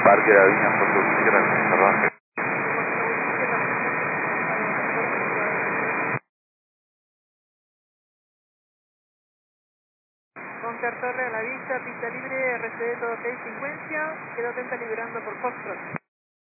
Parque de la Viña, Foto Negra, Salvaje. Concar Torre a la vista, pista libre, RCD todo ok, secuencia, quedó atenta liberando por Foxtrot.